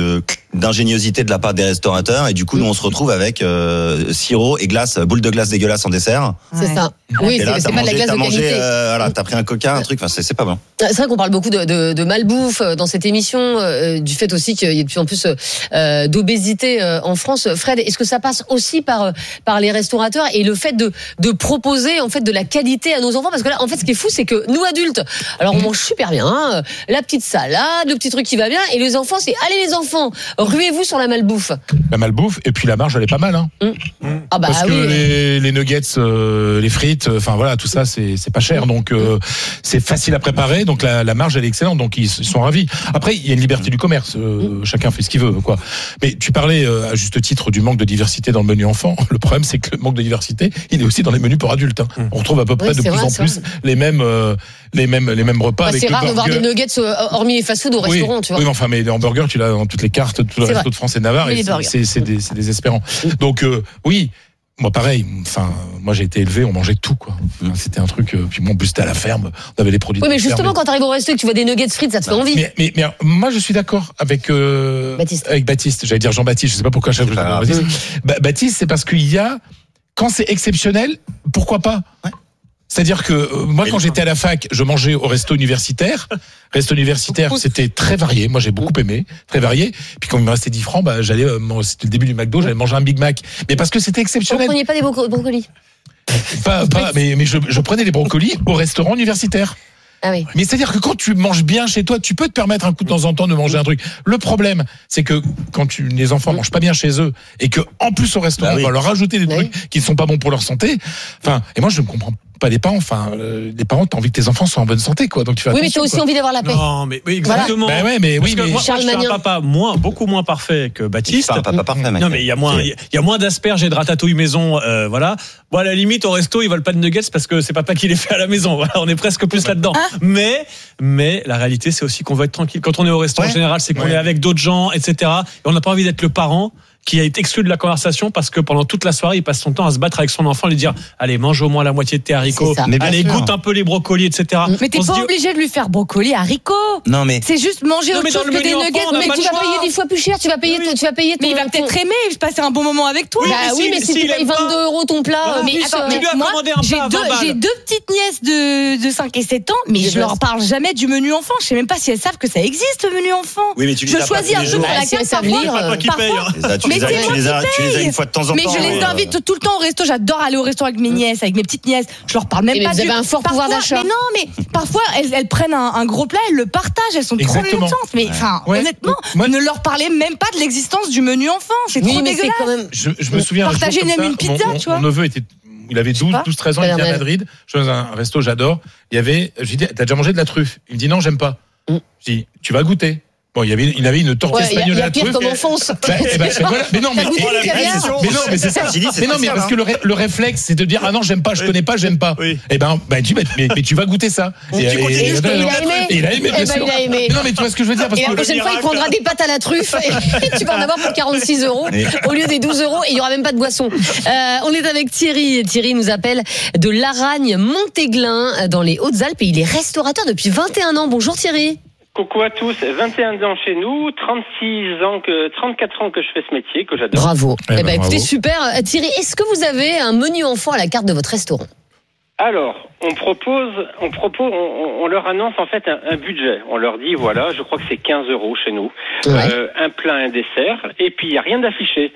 d'ingéniosité de la part des restaurateurs et du coup nous on se retrouve avec euh, sirop et glace, boule de glace dégueulasse en dessert. C'est ça. Oui, et c'est, là, c'est t'as pas de la mangé, glace t'as de mangé, qualité. euh, voilà, t'as pris un coca, un truc, enfin c'est, c'est pas bon. C'est vrai qu'on parle beaucoup de, de, de malbouffe dans cette émission, euh, du fait aussi qu'il y a de plus en plus euh, d'obésité euh, en France. Fred, est-ce que ça passe aussi par par les restaurateurs et le fait de de proposer en fait de la qualité à nos enfants? Parce que là, en fait, ce qui est fou, c'est que nous adultes, alors on mange super bien, hein, la petite salade, le petit truc qui va bien, et les enfants, c'est allez les enfants, ruez-vous sur la malbouffe. La malbouffe, et puis la marge, elle est pas mal, hein. Mmh. Ah bah Parce que oui. les, les nuggets, euh, les frites, enfin voilà, tout ça, c'est c'est pas cher, donc euh, c'est facile à préparer, donc la, la marge elle est excellente, donc ils, ils sont ravis. Après, il y a une liberté du commerce, euh, chacun fait ce qu'il veut, quoi. Mais tu parlais euh, à juste titre du manque de diversité dans le menu enfant. Le problème, c'est que le manque de diversité, il est aussi dans les menus pour adultes. Hein. On retrouve à peu près Oui, de c'est plus vrai, en c'est plus vrai. les mêmes, euh, les mêmes, les mêmes repas. Bah, avec c'est le rare de voir burger. des nuggets euh, hormis les fast-food au Oui, restaurant, tu vois. oui, mais enfin, mais les hamburgers, tu l'as dans toutes les cartes, tout le C'est resto vrai. de France et de Navarre, Oui, et les c'est, burgers. c'est, c'est, des, c'est désespérant. Donc, euh, oui. Moi, pareil. Enfin, moi, j'ai été élevé, on mangeait tout, quoi. Enfin, c'était un truc. Euh, puis, mon bus c'était à la ferme. On avait les produits. Oui, de mais la ferme. justement, quand t'arrives au resto et que tu vois des nuggets frites, ça te fait envie. Mais, mais, mais moi, je suis d'accord avec euh, Baptiste. Avec Baptiste. J'allais dire Jean-Baptiste. Je sais pas pourquoi je pas grave. Baptiste. Ba- Baptiste, c'est parce qu'il y a quand c'est exceptionnel, pourquoi pas. Ouais. C'est-à-dire que euh, moi, quand j'étais à la fac, je mangeais au resto universitaire. Resto universitaire, c'était très varié. Moi, j'ai beaucoup aimé, très varié. Puis quand il me restait dix francs, bah, j'allais, euh, c'était le début du McDo, j'allais manger un Big Mac. Mais parce que c'était Vous exceptionnel. preniez pas des bro- brocolis? Pas, pas, mais, mais je, je prenais des brocolis au restaurant universitaire. Ah oui. Mais c'est-à-dire que quand tu manges bien chez toi, tu peux te permettre un coup de temps en temps de manger un truc. Le problème, c'est que quand tu, les enfants mangent pas bien chez eux et que en plus au restaurant, Bah oui. on va leur rajouter des Bah trucs qui ne sont pas bons pour leur santé. Enfin, et moi je ne comprends pas les parents. Enfin, euh, les parents, t'as envie que tes enfants soient en bonne santé, quoi. Donc tu fais Oui, mais t'as attention, aussi quoi. envie d'avoir la paix. Non, mais oui, exactement. Bah ouais, mais Parce oui, que mais moi, Charles moi, je suis un Magnin. papa moins, beaucoup moins parfait que Baptiste. C'est pas un papa parfait, mec. Non, mais il y a moins, il y a moins d'asperges et de ratatouille maison, euh, voilà. Bon, à la limite, au resto, ils veulent pas de nuggets parce que c'est papa qui les fait à la maison. Voilà, on est presque plus là-dedans. Mais, mais la réalité, c'est aussi qu'on veut être tranquille. Quand on est au resto, Ouais. en général, c'est qu'on Ouais. est avec d'autres gens, et cetera. Et on n'a pas envie d'être le parent qui a été exclu de la conversation parce que pendant toute la soirée, il passe son temps à se battre avec son enfant, lui dire, allez, mange au moins la moitié de tes haricots. C'est ça. Mais bien Allez, sûr. goûte un peu les brocolis, et cetera. Mais t'es On se pas dit- obligé de lui faire brocoli, haricots. Non mais C'est juste manger Non, autre mais dans chose le que des menu enfant, nuggets. on n'a Mais pas tu le vas choix. payer Payer dix fois plus cher, tu vas payer, Oui. tu vas payer ton. Mais il va ton- peut-être aimer passer un bon moment avec toi. Oui, Bah mais oui, si- mais si s'il tu payes aime pas- vingt-deux euros ton plat, Voilà. euh, Mais plus, attends, euh, tu mais lui as moi, commandé un j'ai plat à deux, vingt balles. j'ai deux petites nièces de, de cinq et sept ans, mais Des je leur gosses. parle jamais du menu enfant. Je sais même pas si elles savent que ça existe, le menu enfant. oui, mais tu les Je as pas choisis tous un les truc jours. pour la Bah, si elles carte savent parfois. lire, Papa qui paye. Parfois, Les as- tu Mais les as- c'est tu moi les as- qui tu les as paye. une fois de temps en Mais temps. je les euh, invite tout le temps au resto. J'adore aller au resto avec mes nièces, avec mes petites nièces. Je leur parle même Et mais pas vous du. avez un fort pouvoir Parfois- d'achat. Mais non, mais parfois elles, elles prennent un, un gros plat, elles le partagent. Elles sont Exactement. trop contentes. Mais enfin, Ouais. honnêtement, Moi- ne leur parlez même pas de l'existence du menu enfant. C'est Oui, trop mais c'est dégueulasse. quand même. Je, je me souviens un jour Partager comme même ça, une pizza, mon, mon- tu vois. mon neveu était, il avait douze, pas. douze, treize ans, il était à Madame. Madrid. Je suis dans un resto, j'adore. Il y avait, je lui dis, t'as déjà mangé de la truffe? Il me dit non, j'aime pas. Mm. Je dis, tu vas goûter. Bon, il y avait, il avait une tortue Ouais, il y a- espagnole il y à a la pire truffe. comme et- enfance. Bah, eh ben, c'est- voilà. Mais non, mais, T'as goûté et- du caviar mais non, mais c'est ça. Je dis, c'est Mais non, mais spécial, parce hein. que le, ré- le réflexe, c'est de dire, ah non, j'aime pas, je connais pas, j'aime pas. Oui. Eh ben, bah, tu, mais, mais tu vas goûter ça. Et tu continues, et- il a aimé. et il a aimé, Eh bien ben, sûr. il a aimé. Mais non, mais tu vois ce que je veux dire, parce Et la que. prochaine fois, il prendra des pâtes à la truffe et tu vas en avoir pour quarante-six euros au lieu des douze euros et il n'y aura même pas de boisson. Euh, on est avec Thierry. Thierry nous appelle de Laragne, Montéglin, dans les Hautes-Alpes et il est restaurateur depuis vingt et un ans. Bonjour Thierry. Coucou à tous, vingt et un ans chez nous, trente-six ans que, trente-quatre ans que je fais ce métier, que j'adore. Bravo. Eh Eh ben, ben, écoutez, bravo. super. Euh, Thierry, est-ce que vous avez un menu enfant à la carte de votre restaurant? Alors, on propose, on propose, on, on leur annonce en fait un, un budget. On leur dit, voilà, je crois que c'est quinze euros chez nous, Ouais. euh, un plat, un dessert, et puis il n'y a rien d'affiché.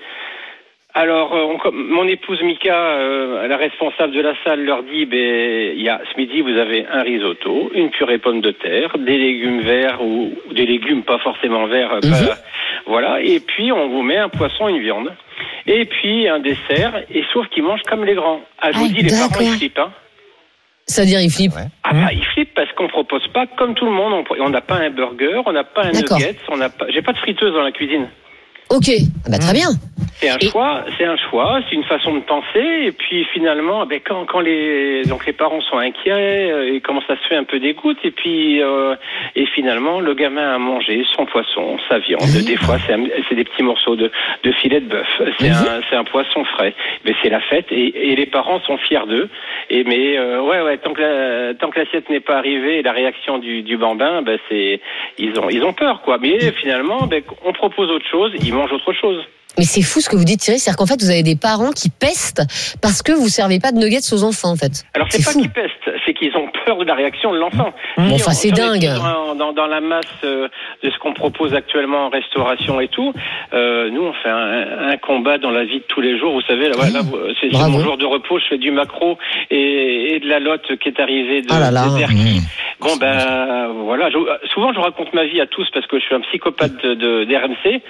Alors, euh, on- mon épouse Mika, euh, la responsable de la salle, leur dit, ben, il y a ce midi, vous avez un risotto, une purée pomme de terre, des légumes verts ou, ou des légumes pas forcément verts, euh, Mhm. pas- voilà. Et puis on vous met un poisson, une viande, et puis un dessert. Et sauf qu'ils mangent comme les grands. Ah, je vous Ah, dis, les parents d'accord. ils flippent. Hein. C'est-à-dire, il flippe. Ah bah, ils flippent parce qu'on propose pas comme tout le monde. On- On n'a pas un burger, on n'a pas un D'accord. nuggets, on n'a pas. J'ai pas de friteuse dans la cuisine. Ok. Ah bah, très bien. C'est un Et- choix, c'est un choix, c'est une façon de penser. Et puis finalement, ben, quand, quand les donc les parents sont inquiets, euh, et comment ça se fait un peu dégoûte. Et puis euh, et finalement, le gamin a mangé son poisson, sa viande. Des fois, c'est, un- c'est des petits morceaux de, de filet de bœuf. C'est Mhm. un c'est un poisson frais. Mais c'est la fête et, et les parents sont fiers d'eux. Et mais euh, ouais ouais, tant que la, tant que l'assiette n'est pas arrivée, et la réaction du, du bambin, ben c'est ils ont ils ont peur quoi. Mais finalement, ben, on propose autre chose, ils mangent autre chose. Mais c'est fou ce que vous dites, Thierry. C'est-à-dire qu'en fait, vous avez des parents qui pestent parce que vous servez pas de nuggets aux enfants, en fait. Alors c'est, pas qu'ils pestent, c'est qu'ils ont peur de la réaction de l'enfant. Mmh. Si Enfin, on- c'est si on est dingue. Dans, dans, dans la masse euh, de ce qu'on propose actuellement en restauration et tout, euh, nous on fait un, un combat dans la vie de tous les jours. Vous savez, là, voilà, vous- c'est, c'est Bravo. mon jour de repos, je fais du maccro et, et de la lotte qui est arrivée de, Ah là là. de Bercy. Bon ben voilà, je, souvent je raconte ma vie à tous parce que je suis un psychopathe de, de, d'R M C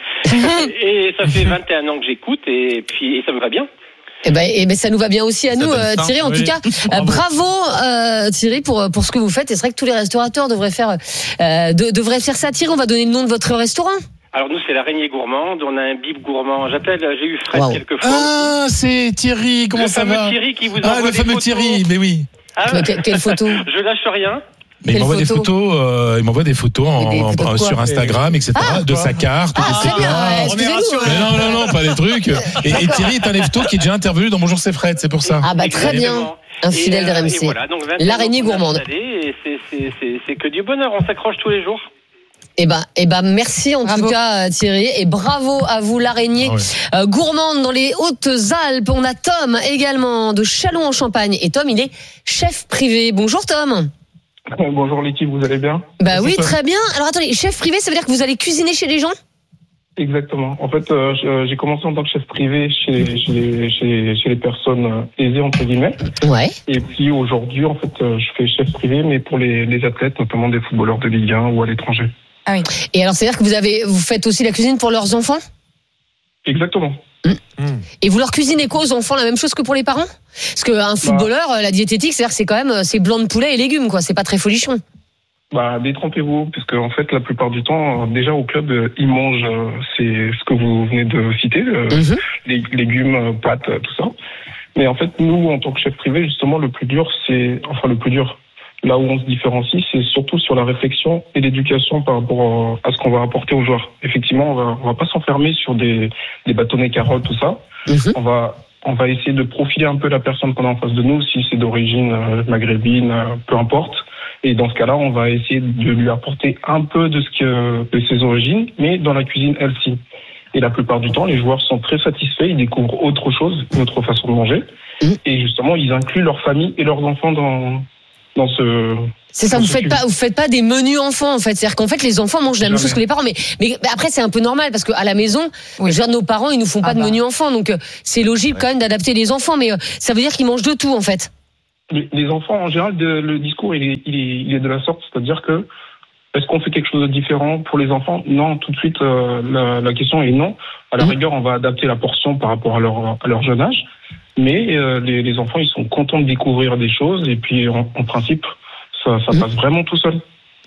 et ça fait vingt et un ans que j'écoute et puis et ça me va bien. Eh ben, eh ben, ça nous va bien aussi à nous, donne euh, faim. Thierry. En Oui. tout cas, euh, bravo, euh, Thierry, pour pour ce que vous faites. Et c'est vrai que tous les restaurateurs devraient faire euh, de, devraient faire ça. Thierry, on va donner le nom de votre restaurant. Alors nous c'est l'araignée gourmande, on a un bib gourmand. J'appelle, j'ai eu Fred Wow. quelques fois. Ah, c'est Thierry, comment le ça fameux va Thierry qui vous Ah, envoie le des fameux photos. Thierry, mais oui. Ah, Mais que- quelle photo Je lâche rien. Mais il Quelle m'envoie des photo photos, euh, il m'envoie des photos, en- des photos de en- quoi sur Instagram, et cetera, Ah, de sa carte, Ah, de ses très bien. plats. ouais, excusez-nous. Mais non, non, non, pas des trucs. Et, et Thierry est un lefto qui est déjà intervenu dans Bonjour c'est Fred, c'est pour ça. Ah bah très bien. Exactement. Un Et, fidèle euh, d'R M et C. voilà, donc vingt et un L'araignée ans qu'on a gourmande. installé, et c'est, c'est, c'est, c'est que du bonheur, on s'accroche tous les jours. Eh ben, eh ben, merci en tout cas, Thierry, et bravo à vous, l'araignée Ah euh, gourmande dans les Hautes-Alpes. On a Tom également de Châlons en Champagne, et Tom, il est chef privé. Bonjour Tom. Bonjour l'équipe, vous allez bien? Bah oui, très bien. Alors attendez, chef privé, ça veut dire que vous allez cuisiner chez les gens? Exactement. En fait, euh, je- j'ai commencé en tant que chef privé chez, chez, chez, chez les personnes euh, aisées, entre guillemets. Ouais. Et puis aujourd'hui, en fait, euh, je fais chef privé, mais pour les, les athlètes, notamment des footballeurs de Ligue un ou à l'étranger. Ah oui. Et alors, c'est-à-dire que vous avez, vous faites aussi la cuisine pour leurs enfants? Exactement. Et vous leur cuisinez quoi aux enfants? La même chose que pour les parents? Parce qu'un footballeur, la diététique, c'est-à-dire que c'est quand même, c'est blanc de poulet et légumes, quoi. C'est pas très folichon. Bah, détrompez-vous, puisque en fait, la plupart du temps, euh, déjà au club, euh, ils mangent, euh, c'est ce que vous venez de citer, euh, les légumes, euh, pâtes, euh, tout ça. Mais en fait, nous, en tant que chef privé, justement, le plus dur, c'est, enfin, le plus dur, là où on se différencie, c'est surtout sur la réflexion et l'éducation par rapport à ce qu'on va apporter aux joueurs. Effectivement, on va, on va pas s'enfermer sur des, des bâtonnets carottes, tout ça. On va, on va essayer de profiler un peu la personne qu'on a en face de nous, si c'est d'origine euh, maghrébine, euh, peu importe. Et dans ce cas-là, on va essayer de lui apporter un peu de ce que, de ses origines, mais dans la cuisine healthy. Et la plupart du temps, les joueurs sont très satisfaits, ils découvrent autre chose, une autre façon de manger. Et justement, ils incluent leur famille et leurs enfants dans, dans ce... C'est ça, dans vous ce faites sujet. pas, vous faites pas des menus enfants, en fait. C'est-à-dire qu'en fait, les enfants mangent la même Jamais. chose que les parents. Mais, mais, mais après, c'est un peu normal parce qu'à la maison, je veux dire, nos parents, ils nous font pas de menu enfant. Donc, euh, c'est logique quand même d'adapter les enfants. Mais euh, ça veut dire qu'ils mangent de tout, en fait. Les, les enfants, en général, de- le discours, il est, il, est, il est de la sorte, c'est-à-dire que est-ce qu'on fait quelque chose de différent pour les enfants? Non, tout de suite, euh, la, la question est non. À la rigueur, on va adapter la portion par rapport à leur, à leur jeune âge. Mais euh, les, les enfants, ils sont contents de découvrir des choses. Et puis, en, en principe, ça, ça passe vraiment tout seul.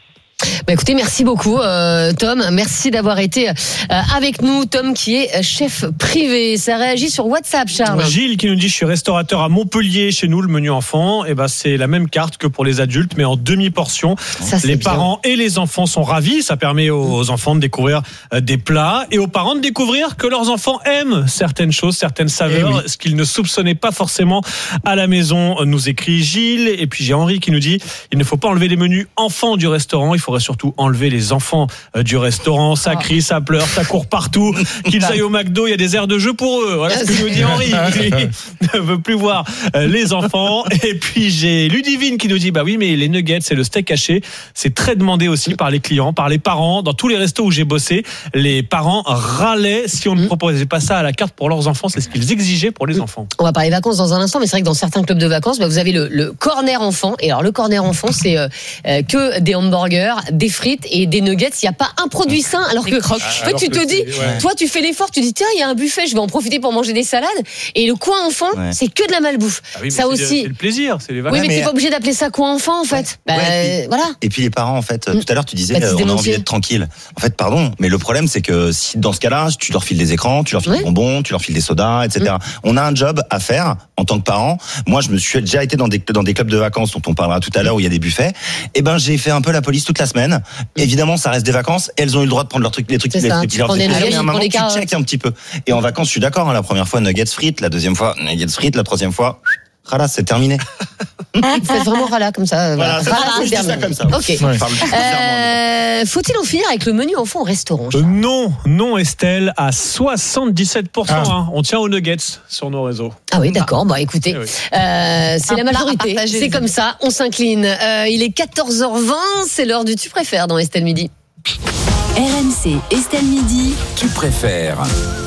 Bah écoutez, merci beaucoup euh, Tom, merci d'avoir été euh, avec nous. Tom qui est chef privé. Ça réagit sur WhatsApp, Charles. Gilles qui nous dit je suis restaurateur à Montpellier, chez nous le menu enfant, et ben c'est la même carte que pour les adultes mais en demi-portion. Ça, c'est les bien. parents et les enfants sont ravis, ça permet aux enfants de découvrir euh, des plats et aux parents de découvrir que leurs enfants aiment certaines choses, certaines saveurs, ce qu'ils ne soupçonnaient pas forcément à la maison, nous écrit Gilles. Et puis j'ai Henri qui nous dit il ne faut pas enlever les menus enfants du restaurant, il faudrait surtout enlever les enfants euh, du restaurant. Ça crie, ça pleure, ça court partout. Qu'ils aillent au McDo, il y a des aires de jeu pour eux. Voilà ce que nous dit Henri. Lui ne veut plus voir euh, les enfants. Et puis j'ai Ludivine qui nous dit bah oui, mais les nuggets, c'est le steak haché. C'est très demandé aussi par les clients, par les parents. Dans tous les restos où j'ai bossé, les parents râlaient si on ne proposait pas ça à la carte pour leurs enfants. C'est ce qu'ils exigeaient pour les enfants. On va parler vacances dans un instant, mais c'est vrai que dans certains clubs de vacances, bah, vous avez le, le corner enfant. Et alors le corner enfant, c'est euh, euh, que des hamburgers, des frites et des nuggets. Il n'y a pas un produit sain, alors que crocs. en fait, Alors tu que te dis, c'est- ouais. toi, tu fais l'effort, tu dis tiens, il y a un buffet, je vais en profiter pour manger des salades. Et le coin enfant, Ouais. c'est que de la malbouffe. Ah oui, mais ça c'est, aussi. c'est le plaisir, c'est les Oui, vacances. mais, mais- t'es pas obligé d'appeler ça coin enfant, en fait. Bah, Ouais, et voilà. Et puis les parents, en fait, Mm. tout à l'heure tu disais, Baptiste euh, on a Desmontiers. envie d'être tranquille. En fait, pardon, mais le problème c'est que si dans ce cas-là, tu leur files des écrans, tu leur files Ouais. des bonbons, tu leur files des sodas, et cetera. On a un job à faire en tant que parent. Moi, je me suis déjà été dans des dans des clubs de vacances dont on parlera tout à l'heure où il y a des buffets. Et ben, j'ai fait un peu la police toute la semaine. Évidemment, ça reste des vacances. Elles ont eu le droit de prendre leurs trucs, les trucs, C'est les ça, trucs tu qui leur prends faisaient des plaisir. nuggets, Mais à un tu prends moment, des tu carottes. checkes un petit peu. Et en vacances, je suis d'accord. Hein, la première fois nuggets frites, la deuxième fois nuggets frites, la troisième fois. Voilà, c'est terminé. Faites vraiment rala comme ça. Voilà, Voilà, c'est- Rala, je c'est dis ça terminé. comme ça. Ok. Ouais. Je parle plus Euh, faut-il en finir avec le menu enfant au restaurant Euh, non, non Estelle, à soixante-dix-sept pour cent. Ah. Hein. On tient aux nuggets sur nos réseaux. Ah oui, d'accord. Bah écoutez, Eh oui. euh, c'est Un la plat à majorité. partager, C'est comme ça. On s'incline. Euh, il est quatorze heures vingt. C'est l'heure du tu préfères dans Estelle Midi. R M C, Estelle Midi. Tu préfères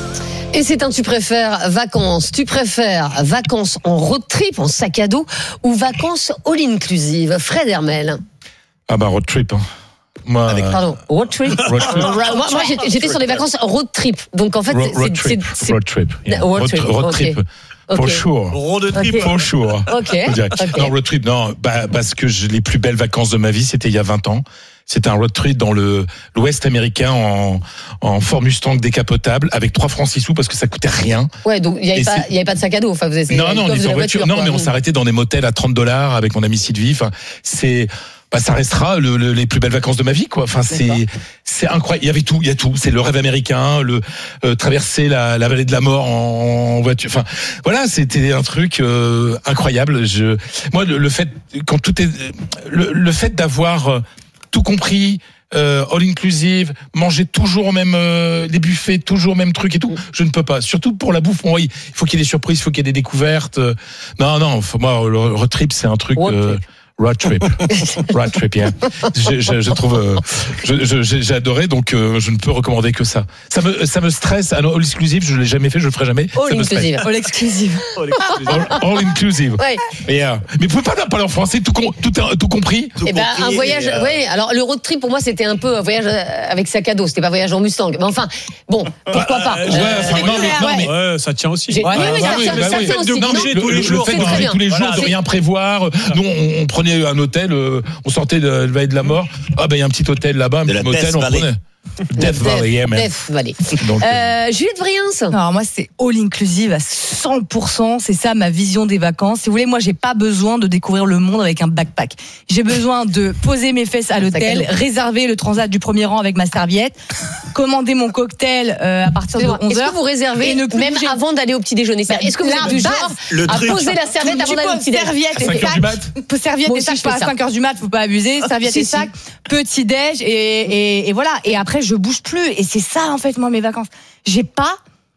Et c'est un tu préfères vacances. Tu préfères vacances en road trip, en sac à dos, ou vacances all inclusive. Fred Hermel. Ah bah road trip. Hein. Moi, Avec- euh, Pardon. Road trip. Road trip. Moi, moi, j'étais, j'étais sur des vacances road trip. Donc en fait, road, road c'est, trip. c'est- c'est- Road trip. yeah. Road Road, trip, road ok. trip. Ok. For sure. Road trip. Ok. For sure. Ok. Je dirais. Ok. Non, road trip, non, bah, parce que je- les plus belles vacances de ma vie, c'était il y a vingt ans. C'était un road trip dans le l'Ouest américain en, en Ford Mustang décapotable avec trois francs six sous parce que ça coûtait rien. Ouais, donc il n'y avait, Et pas- c'est- il y avait pas de sac à dos. Enfin, vous avez, Non, non, on de était la en voiture. quoi. Non, mais on s'arrêtait dans des motels à trente dollars avec mon ami Sylvie. Enfin, c'est, bah, ça restera le, le- les plus belles vacances de ma vie, quoi. Enfin, c'est, D'accord. c'est incroyable. Il y avait tout, il y a tout. C'est le rêve américain, le euh, traverser la, la vallée de la mort en, en voiture. Enfin, voilà, c'était un truc euh, incroyable. Je, moi, le, le fait quand tout est, le, le fait d'avoir euh, tout compris. Euh, all inclusive, manger toujours au même euh, des buffets, toujours au même truc et tout, je ne peux pas. Surtout pour la bouffe, bon, oui, il faut qu'il y ait des surprises, il faut qu'il y ait des découvertes. Euh, non, non, faut, moi le road trip c'est un truc. Road euh, Road trip, road trip, yeah. Je, je, je trouve, euh, je, je, j'ai j'ai adoré, donc euh, je ne peux recommander que ça. Ça me, ça me stresse. Alors, all exclusive, je l'ai jamais fait, je le ferai jamais. All ça me stresse. inclusive. All exclusive. All, all inclusive. Ouais. Yeah. Mais vous pouvez pas parler en français, tout, con- tout, tout compris. Eh ben, un voyage. et, euh, Ouais. Alors le road trip pour moi c'était un peu un voyage euh, avec sac à dos. C'était pas voyage en Mustang. Mais enfin, bon, pourquoi pas. Euh, ouais, enfin, non, mais- non, mais- Ouais, ça tient aussi. J'ai- Ouais, oui, oui, bah ça oui, tient- bah ça oui. tient aussi. De Non, bouger Le, tous les le jours, fait c'est de très bouger bien. tous les jours, Voilà, de c'est- rien prévoir. Nous, on, on prenait un hôtel, euh, on sortait de la vallée de la mort. Ah ben il y a un petit hôtel là-bas, un De petit la motel, Death on Valley. prenait. Death Valley, yeah, man. Death Valley. Donc, Euh, Juliette Vriens. Alors moi c'est all inclusive à cent pour cent, c'est ça ma vision des vacances. Si vous voulez, moi j'ai pas besoin de découvrir le monde avec un backpack. J'ai besoin de poser mes fesses à l'hôtel, sac à dos. réserver le transat du premier rang avec ma serviette, commander mon cocktail euh, à partir de onze Est-ce heures. que vous réservez et ne plus même bouger. avant d'aller au petit déjeuner? Bah, Est-ce que vous la êtes du base, genre le à truc. poser la serviette Tu avant d'aller au poses petit déjeuner? serviette et cinq heures sac. du mat. Serviette Moi et aussi, sac, je fais pas à ça. cinq heures du mat, faut pas abuser. Serviette Si, et si. sac, petit déj et, et, et voilà. Et après je bouge plus. Et c'est ça en fait moi mes vacances. J'ai pas,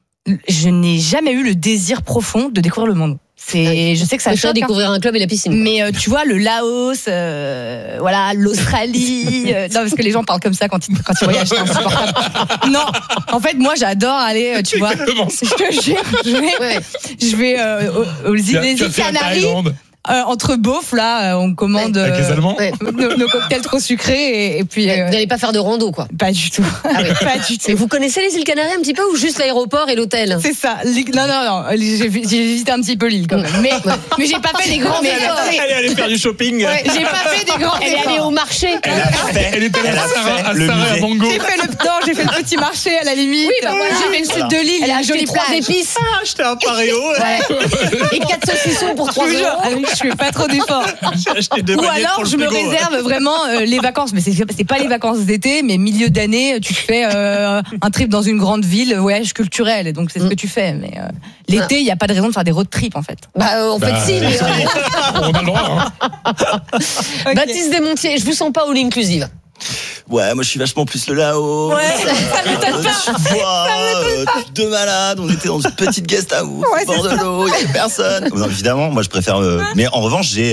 je n'ai jamais eu le désir profond de découvrir le monde. C'est, je sais que ça Je préfère choque, hein. découvrir un club et la piscine. Mais euh, tu vois, le Laos, euh, voilà, l'Australie. euh, non, parce que les gens parlent comme ça quand ils, quand ils voyagent, c'est insupportable. Non, en fait, moi, j'adore aller, euh, tu vois. Exactement Je te jure, je vais, Ouais. je vais euh, aux, aux tu as- îles tu as fait la Canaries. Thaïlande. Euh, entre beaufs, là, euh, on commande Avec les euh, Allemands. Ouais. nos, nos cocktails trop sucrés et, et puis Vous euh, n'allez pas faire de rando, quoi. pas du tout, Ah oui. pas du tout. Mais vous connaissez les îles Canaries un petit peu ou juste l'aéroport et l'hôtel? C'est ça. L'île- Non, non, non. J'ai j'ai visité un petit peu l'île quand même, mais mais j'ai pas fait des grands Mais efforts. attendez. Allez, allez faire du shopping. Ouais, j'ai pas fait des grands Elle est allée efforts. au marché. Elle a fait, Elle était elle à a Sarah, fait à le Sarah, à musée. Mango. J'ai fait le non, j'ai fait le petit marché à la limite. Oui, bah voilà. J'ai fait le sud de l'île. Elle a une jolie acheté trois plage. épices. Acheté un paréo. Ouais. Et quatre saucissons pour trois Je vous jure, euros. ah oui, je fais pas trop d'efforts. J'ai acheté deux Ou bagnettes alors pour le je me frigo, ouais. réserve vraiment euh, les vacances, mais c'est c'est pas les vacances d'été, mais milieu d'année, tu te fais euh, un trip dans une grande ville, voyage culturel, et donc c'est ce que tu fais. Mais euh, l'été, il y a pas de raison de faire des road trips en fait. Bah, euh, en fait, Bah, si. Mais, on a le droit. Hein. Ok. Baptiste Desmontiers, je vous sens pas all inclusive. Ouais, moi je suis vachement plus le là-haut. Ouais, ça m'étonne pas. Tu vois, euh, deux malades, on était dans une petite guest house, Ouais, au bord de l'eau, il y avait personne. Non, évidemment, moi je préfère. euh, mais en revanche, j'ai, euh,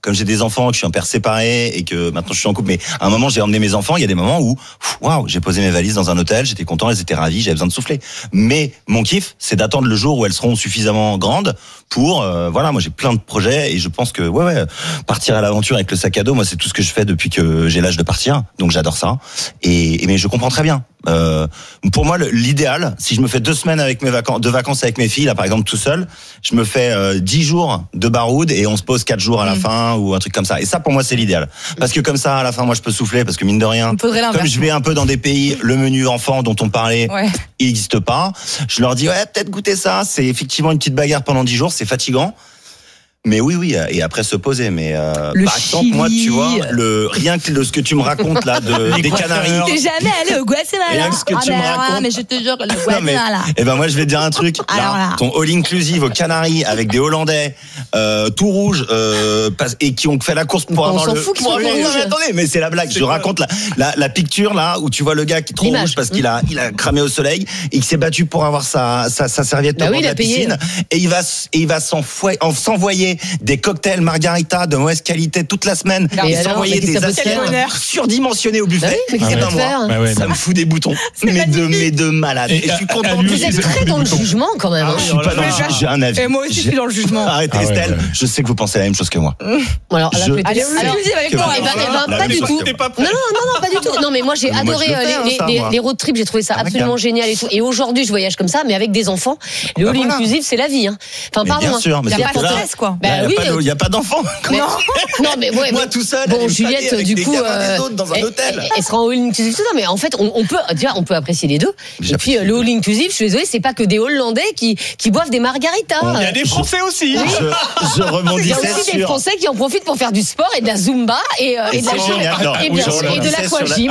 comme j'ai des enfants, que je suis un père séparé et que maintenant je suis en couple, mais à un moment j'ai emmené mes enfants, il y a des moments où, waouh, j'ai posé mes valises dans un hôtel, j'étais content, elles étaient ravies, j'avais besoin de souffler. Mais mon kiff, c'est d'attendre le jour où elles seront suffisamment grandes pour, euh, voilà, moi j'ai plein de projets et je pense que, ouais, ouais, partir à l'aventure avec le sac à dos, moi c'est tout ce que je fais depuis que j'ai l'âge de partir, donc j'adore ça. Et, et mais je comprends très bien. Euh, pour moi, le, l'idéal, si je me fais deux semaines avec mes vacances, de vacances avec mes filles, là par exemple tout seul, je me fais euh, dix jours de baroud et on se pose quatre jours à la mmh. fin ou un truc comme ça. Et ça, pour moi, c'est l'idéal, parce que comme ça, à la fin, moi, je peux souffler, parce que mine de rien, comme je vais un peu dans des pays, le menu enfant dont on parlait, ouais. il n'existe pas. Je leur dis ouais, peut-être goûter ça. C'est effectivement une petite bagarre pendant dix jours, c'est fatigant. Mais oui, oui, et après se poser. Mais euh, par exemple, moi, tu vois, le rien que de ce que tu me racontes là, de, des Canaries. T'es jamais allé au Guatemala. Rien que ce que ah tu ben me racontes. Là, mais je te jure, le Guatemala. Eh ben moi, je vais te dire un truc. Là, là. Ton all inclusive aux Canaries avec des Hollandais, euh, tout rouge, euh, et qui ont fait la course pour on avoir s'en le. Fout qu'ils soient mais, non, mais attendez, mais c'est la blague. C'est je quoi raconte la, la la picture là où tu vois le gars qui est trop rouge parce qu'il a il a cramé au soleil et qui s'est battu pour avoir sa sa, sa serviette bah au oui, bord de la piscine et il va et il va s'envoyer des cocktails margarita de mauvaise qualité toute la semaine et s'envoyer des assiettes surdimensionnées au buffet. Mais qu'est-ce que ça peut faire ? Bah ouais, ça me fout des boutons. Mais de, mais de malade. Et, et je suis content. Vous êtes très dans le jugement quand même. Ah, je suis pas dans le jugement. J'ai un avis. Et moi aussi, je suis dans le jugement. Arrêtez, ah ouais, Estelle. Ouais. Je sais que vous pensez la même chose que moi. Alors, je... Allez, inclusive avec moi. Eh ben, eh ben, pas du tout. Non, non, non, pas du tout. Non, mais moi, j'ai adoré les road trips. J'ai trouvé ça absolument génial et tout. Et aujourd'hui, je voyage comme ça, mais avec des enfants. Le all inclusive, c'est la vie. Enfin, pardon. Bien sûr, mais il n'y a pas de stress, quoi. Il n'y a pas d'enfants. Non, mais ouais. Moi tout seul. Bon, Juliette, du coup, dans un hôtel. Elle sera en all inclusive tout ça, mais en fait, on peut déjà, on peut apprécier les deux. Et puis le all inclusive, je suis désolée, c'est pas que des Hollandais qui qui boivent des margaritas. Il y a des Français aussi. Je rebondissais sur. Il y a aussi des Français qui en profitent pour faire du sport et de la zumba et de la et de l'aquagym.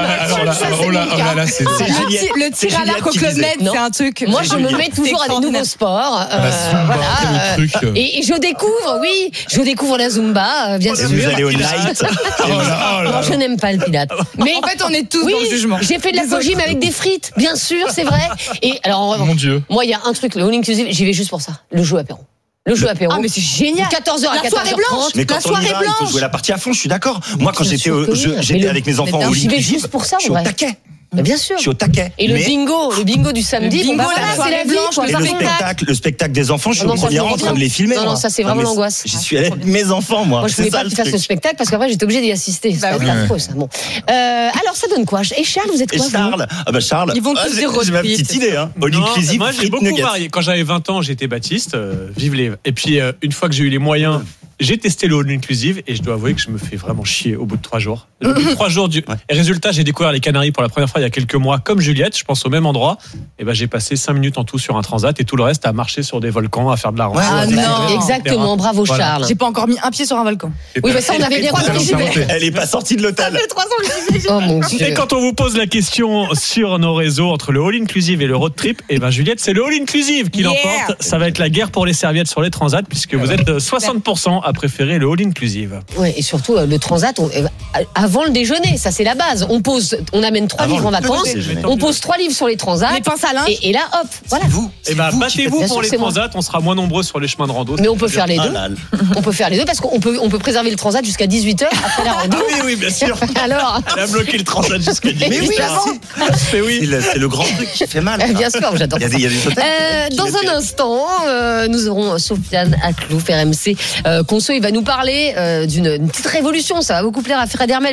Le tir à l'arc au Club Med, c'est un truc. Moi, je me mets toujours à des nouveaux sports. Voilà. Et je découvre, oui, je découvre la zumba, bien sûr. Vous allez au night. Moi, je n'aime pas le pilate. Mais en fait, on est tous dans le jugement. J'ai fait de l'aquagym avec des frites, bien sûr, c'est vrai. Et alors, mon Dieu. Moi, il y a un truc, le all inclusive, j'y vais juste pour ça. Le jeu apéro. Le jeu apéro. Ah, mais c'est génial. quatorze heures à la quatorze heures trente. Mais quand la soirée on y va, blanche. il faut jouer la partie à fond, je suis d'accord. Moi, quand j'étais, j'étais avec mes enfants au J'y vais juste pour ça, je suis au taquet. Mais bien sûr. Je suis au taquet. Et le bingo, le bingo du samedi, bingo, bon, bah, là, c'est la vie. Et le spectacle, le spectacle des enfants, je suis au premier rang en train de les filmer. Non, non, ça c'est vraiment l'angoisse. J'y suis allé avec mes enfants, moi. Moi, je voulais pas qu'ils fassent le spectacle parce qu'après j'étais obligée d'y assister. C'est affreux, ça. Bon. Alors, ça donne quoi ? Et Charles, vous êtes quoi ? Et Charles, ah bah Charles. Ils vont tous dire j'ai ma petite idée, hein. All inclusive. Moi, j'ai beaucoup varié. Quand j'avais vingt ans, j'étais Baptiste. Vive les. Et puis, une fois que j'ai eu les moyens. J'ai testé le all inclusive et je dois avouer que je me fais vraiment chier au bout de trois jours. Au bout de trois jours du. Ouais. Et résultat, j'ai découvert les Canaries pour la première fois il y a quelques mois, comme Juliette, je pense au même endroit. Et ben j'ai passé cinq minutes en tout sur un transat et tout le reste à marcher sur des volcans, à faire de la randonnée. Ah non, exactement, bravo voilà. Charles. J'ai pas encore mis un pied sur un volcan. Oui, mais ça on avait bien compris. Elle est pas sortie de l'hôtel. Ça fait trois ans que j'y vais. Oh mon Dieu. Et quand on vous pose la question sur nos réseaux entre le all inclusive et le road trip, et ben Juliette, c'est le all inclusive qui l'emporte. Yeah. Ça va être la guerre pour les serviettes sur les transats puisque vous êtes soixante pour cent à préférer le all inclusive. Ouais, et surtout le transat on, avant le déjeuner, ça c'est la base. On pose, on amène trois avant livres en vacances, on pose trois livres sur les transats. Les pinces à linge. Et, et là, hop, voilà. Vous. Et ben battez-vous pour les transats. On sera moins nombreux sur les chemins de rando. Mais on peut faire les deux. On peut faire les deux parce qu'on peut, on peut préserver le transat jusqu'à dix-huit heures après la rando. Ah oui, oui, bien sûr. Alors. Elle a bloqué le transat jusqu'à dix-huit heures. Mais oui, mais oui. C'est le grand truc qui fait mal. Bien sûr, j'adore. Il y a des hôtels. Euh, dans un instant, euh, nous aurons Sofiane Aklouf, R M C euh, Conso. Il va nous parler euh, d'une une petite révolution. Ça va beaucoup plaire à Fred Hermel.